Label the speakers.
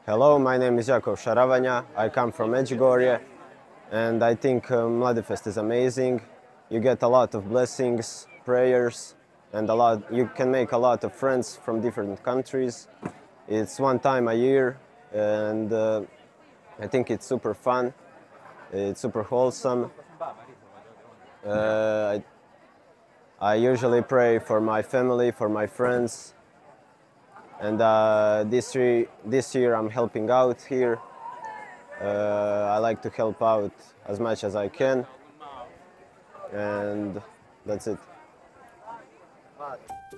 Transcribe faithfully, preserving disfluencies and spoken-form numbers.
Speaker 1: Hello, my name is Jakov Šaravanja. I come from Medjugorje, and I think uh, Mladifest is amazing. You get a lot of blessings, prayers, and a lot. You can make a lot of friends from different countries. It's one time a year, and uh, I think it's super fun. It's super wholesome. Uh, I, I usually pray for my family, for my friends, and uh, this, year, this year I'm helping out here. Uh, I like to help out as much as I can, and that's it.